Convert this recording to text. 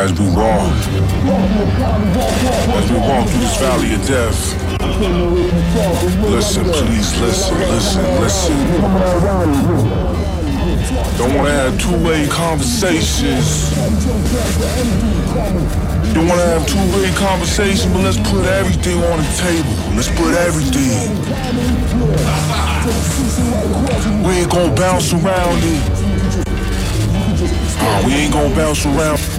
as we walk through this valley of death. Listen, please, listen. Don't wanna have two-way conversations. Don't wanna have two-way conversations, but let's put everything on the table. Let's put everything. We ain't gonna bounce around it. We ain't gonna bounce around.